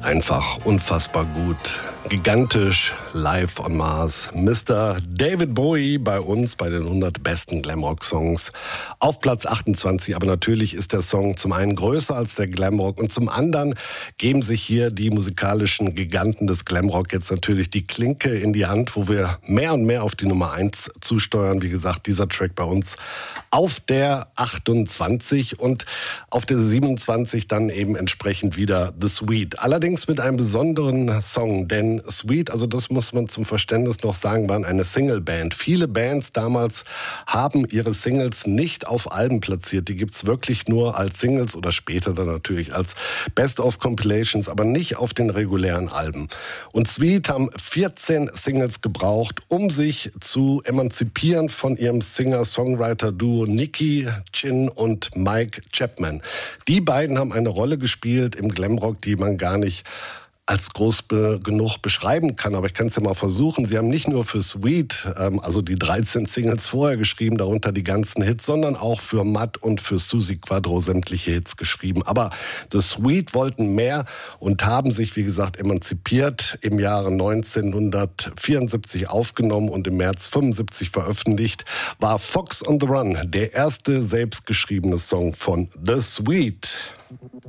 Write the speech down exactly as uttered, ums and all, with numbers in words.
Einfach unfassbar gut. Gigantisch, live on Mars. Mister David Bowie bei uns bei den hundert besten Glamrock-Songs auf Platz achtundzwanzig. Aber natürlich ist der Song zum einen größer als der Glamrock und zum anderen geben sich hier die musikalischen Giganten des Glamrock jetzt natürlich die Klinke in die Hand, wo wir mehr und mehr auf die Nummer eins zusteuern. Wie gesagt, dieser Track bei uns auf der achtundzwanzig und auf der siebenundzwanzig dann eben entsprechend wieder The Sweet. Allerdings mit einem besonderen Song, denn Sweet, also das muss man zum Verständnis noch sagen, waren eine Single-Band. Viele Bands damals haben ihre Singles nicht auf Alben platziert. Die gibt's wirklich nur als Singles oder später dann natürlich als Best-of-Compilations, aber nicht auf den regulären Alben. Und Sweet haben vierzehn Singles gebraucht, um sich zu emanzipieren von ihrem Singer-Songwriter-Duo Nicky Chinn und Mike Chapman. Die beiden haben eine Rolle gespielt im Glamrock, die man gar nicht als groß be- genug beschreiben kann, aber ich kann es ja mal versuchen. Sie haben nicht nur für Sweet, ähm, also die dreizehn Singles vorher geschrieben, darunter die ganzen Hits, sondern auch für Matt und für Suzi Quatro sämtliche Hits geschrieben. Aber The Sweet wollten mehr und haben sich, wie gesagt, emanzipiert, im Jahre neunzehnhundertvierundsiebzig aufgenommen und im März fünfundsiebzig veröffentlicht, war Fox on the Run der erste selbstgeschriebene Song von The Sweet.